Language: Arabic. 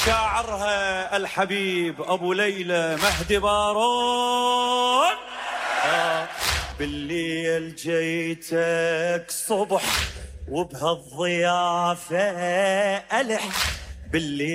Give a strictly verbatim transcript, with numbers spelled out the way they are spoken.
شاعرها الحبيب أبو ليلى مهدي بارون. آه بالليل جيتك صبح وبهالضيافة ألح بالليل